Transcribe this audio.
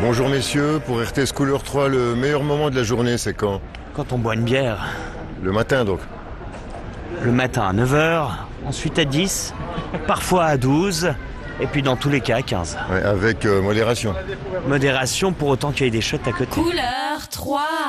Bonjour messieurs, pour RTS Couleur 3, le meilleur moment de la journée, c'est quand? Quand on boit une bière. Le matin donc. Le matin à 9h, ensuite à 10, parfois à 12, et puis dans tous les cas à 15. Ouais, avec modération. Modération pour autant qu'il y ait des shots à côté. Couleur 3.